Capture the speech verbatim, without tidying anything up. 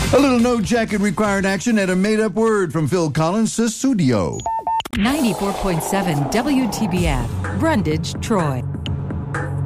A little no jacket required action and a made-up word from Phil Collins to studio. ninety-four point seven W T B F, Brundage, Troy.